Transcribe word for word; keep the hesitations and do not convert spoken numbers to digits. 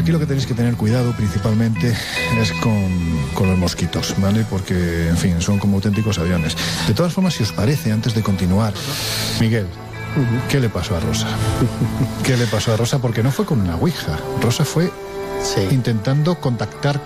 Aquí lo que tenéis que tener cuidado principalmente es con, con los mosquitos, ¿vale? Porque, en fin, son como auténticos aviones. De todas formas, si os parece, antes de continuar, Miguel, ¿qué le pasó a Rosa? ¿Qué le pasó a Rosa? Porque no fue con una ouija. Rosa fue Sí. intentando contactar